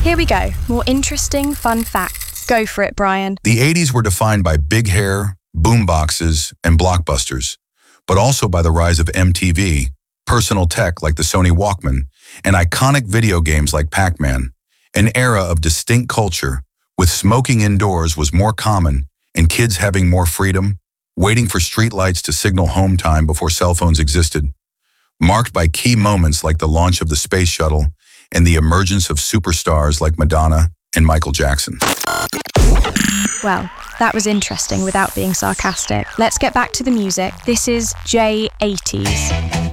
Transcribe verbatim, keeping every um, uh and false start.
Here we go. More interesting, fun facts. Go for it, Brian. The eighties were defined by big hair, boomboxes, and blockbusters, but also by the rise of M T V, personal tech like the Sony Walkman, and iconic video games like Pac-Man. An era of distinct culture, with smoking indoors was more common and kids having more freedom, waiting for streetlights to signal home time before cell phones existed, marked by key moments like the launch of the space shuttle and the emergence of superstars like Madonna and Michael Jackson. Well, that was interesting without being sarcastic. Let's get back to the music. This is J eighties.